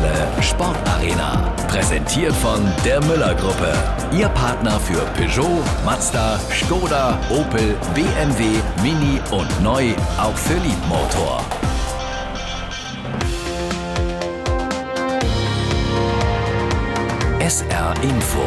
Welle Sportarena. Präsentiert von der Müller-Gruppe. Ihr Partner für Peugeot, Mazda, Škoda, Opel, BMW, Mini und neu auch für Liebmotor. SR Info.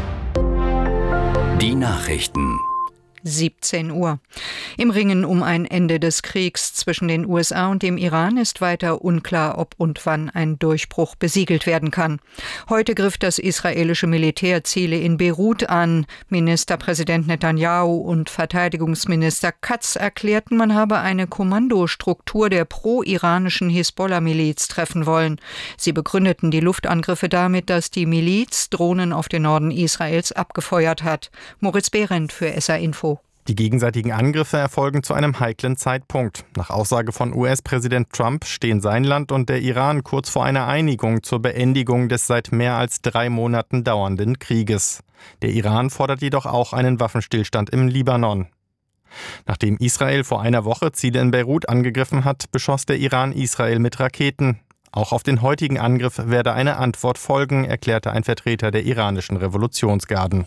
Die Nachrichten. 17 Uhr. Im Ringen um ein Ende des Kriegs zwischen den USA und dem Iran ist weiter unklar, ob und wann ein Durchbruch besiegelt werden kann. Heute griff das israelische Militär Ziele in Beirut an. Ministerpräsident Netanyahu und Verteidigungsminister Katz erklärten, man habe eine Kommandostruktur der pro-iranischen Hisbollah-Miliz treffen wollen. Sie begründeten die Luftangriffe damit, dass die Miliz Drohnen auf den Norden Israels abgefeuert hat. Moritz Behrendt für SR Info. Die gegenseitigen Angriffe erfolgen zu einem heiklen Zeitpunkt. Nach Aussage von US-Präsident Trump stehen sein Land und der Iran kurz vor einer Einigung zur Beendigung des seit mehr als 3 Monaten dauernden Krieges. Der Iran fordert jedoch auch einen Waffenstillstand im Libanon. Nachdem Israel vor einer Woche Ziele in Beirut angegriffen hat, beschoss der Iran Israel mit Raketen. Auch auf den heutigen Angriff werde eine Antwort folgen, erklärte ein Vertreter der iranischen Revolutionsgarden.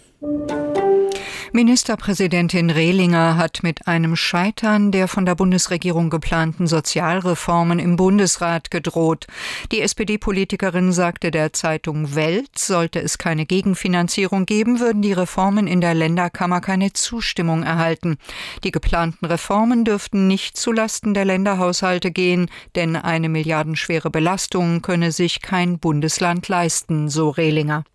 Ministerpräsidentin Rehlinger hat mit einem Scheitern der von der Bundesregierung geplanten Sozialreformen im Bundesrat gedroht. Die SPD-Politikerin sagte der Zeitung Welt, sollte es keine Gegenfinanzierung geben, würden die Reformen in der Länderkammer keine Zustimmung erhalten. Die geplanten Reformen dürften nicht zulasten der Länderhaushalte gehen, denn eine milliardenschwere Belastung könne sich kein Bundesland leisten, so Rehlinger.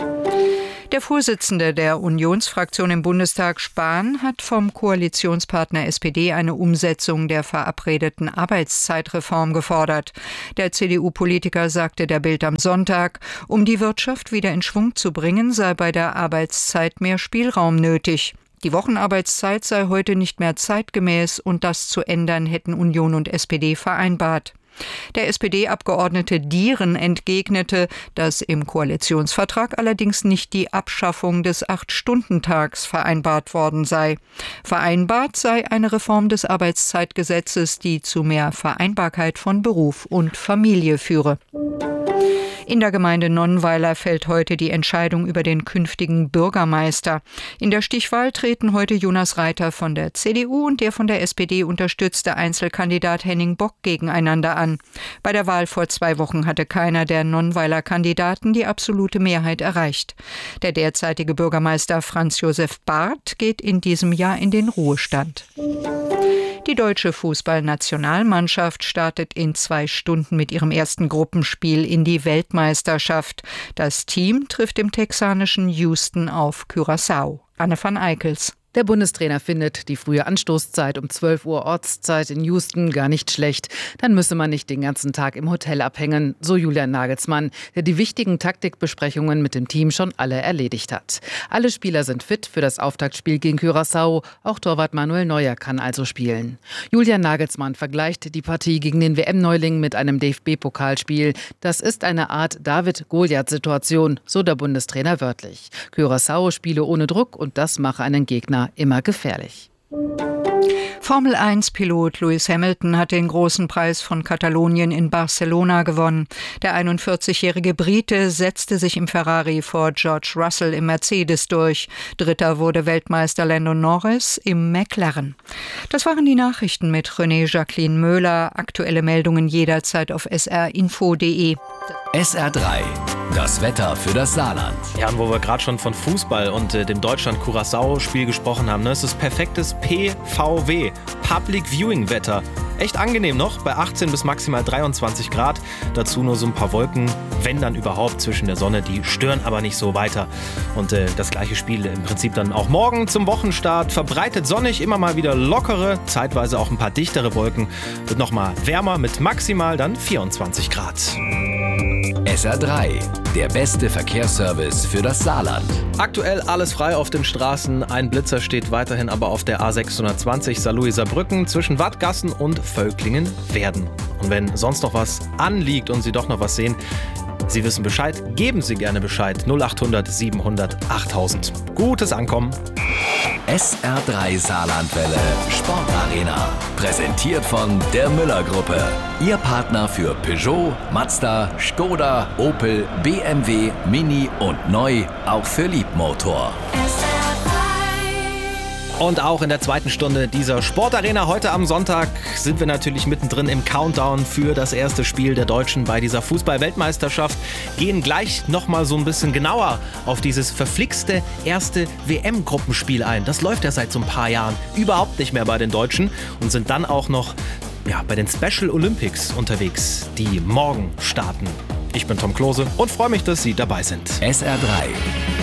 Der Vorsitzende der Unionsfraktion im Bundestag, Spahn, hat vom Koalitionspartner SPD eine Umsetzung der verabredeten Arbeitszeitreform gefordert. Der CDU-Politiker sagte der Bild am Sonntag, um die Wirtschaft wieder in Schwung zu bringen, sei bei der Arbeitszeit mehr Spielraum nötig. Die Wochenarbeitszeit sei heute nicht mehr zeitgemäß und das zu ändern hätten Union und SPD vereinbart. Der SPD-Abgeordnete Dieren entgegnete, dass im Koalitionsvertrag allerdings nicht die Abschaffung des 8-Stunden-Tags vereinbart worden sei. Vereinbart sei eine Reform des Arbeitszeitgesetzes, die zu mehr Vereinbarkeit von Beruf und Familie führe. In der Gemeinde Nonnweiler fällt heute die Entscheidung über den künftigen Bürgermeister. In der Stichwahl treten heute Jonas Reiter von der CDU und der von der SPD unterstützte Einzelkandidat Henning Bock gegeneinander an. Bei der Wahl vor 2 Wochen hatte keiner der Nonnweiler Kandidaten die absolute Mehrheit erreicht. Der derzeitige Bürgermeister Franz Josef Barth geht in diesem Jahr in den Ruhestand. Die deutsche Fußballnationalmannschaft startet in 2 Stunden mit ihrem ersten Gruppenspiel in die Weltmeisterschaft. Das Team trifft im texanischen Houston auf Curaçao. Anne van Eickels. Der Bundestrainer findet die frühe Anstoßzeit um 12 Uhr Ortszeit in Houston gar nicht schlecht. Dann müsse man nicht den ganzen Tag im Hotel abhängen, so Julian Nagelsmann, der die wichtigen Taktikbesprechungen mit dem Team schon alle erledigt hat. Alle Spieler sind fit für das Auftaktspiel gegen Curaçao. Auch Torwart Manuel Neuer kann also spielen. Julian Nagelsmann vergleicht die Partie gegen den WM-Neuling mit einem DFB-Pokalspiel. Das ist eine Art David-Goliath-Situation, so der Bundestrainer wörtlich. Curaçao spiele ohne Druck und das mache einen Gegner immer gefährlich. Formel-1-Pilot Lewis Hamilton hat den großen Preis von Katalonien in Barcelona gewonnen. Der 41-jährige Brite setzte sich im Ferrari vor George Russell im Mercedes durch. Dritter wurde Weltmeister Lando Norris im McLaren. Das waren die Nachrichten mit René Jacqueline Möhler. Aktuelle Meldungen jederzeit auf srinfo.de. SR3, das Wetter für das Saarland. Ja, und wo wir gerade schon von Fußball und dem Deutschland-Curaçao-Spiel gesprochen haben, ne, es ist perfektes PVW, Public Viewing Wetter. Echt angenehm noch, bei 18 bis maximal 23 Grad. Dazu nur so ein paar Wolken, wenn dann überhaupt, zwischen der Sonne. Die stören aber nicht so weiter. Und das gleiche Spiel im Prinzip dann auch morgen zum Wochenstart. Verbreitet sonnig, immer mal wieder lockere, zeitweise auch ein paar dichtere Wolken. Wird nochmal wärmer mit maximal dann 24 Grad. SR3, der beste Verkehrsservice für das Saarland. Aktuell alles frei auf den Straßen. Ein Blitzer steht weiterhin aber auf der A620 Saarlouis-Saarbrücken zwischen Wattgassen und Völklingen-Werden. Und wenn sonst noch was anliegt und Sie doch noch was sehen, Sie wissen Bescheid, geben Sie gerne Bescheid. 0800 700 8000. Gutes Ankommen. SR3 Saarlandwelle Sportarena. Präsentiert von der Müller-Gruppe. Ihr Partner für Peugeot, Mazda, Skoda, Opel, BMW, Mini und neu auch für Liebmotor. Und auch in der zweiten Stunde dieser Sportarena heute am Sonntag sind wir natürlich mittendrin im Countdown für das erste Spiel der Deutschen bei dieser Fußball-Weltmeisterschaft. Gehen gleich nochmal so ein bisschen genauer auf dieses verflixte erste WM-Gruppenspiel ein. Das läuft ja seit so ein paar Jahren überhaupt nicht mehr bei den Deutschen und sind dann auch noch bei den Special Olympics unterwegs, die morgen starten. Ich bin Tom Klose und freue mich, dass Sie dabei sind. SR3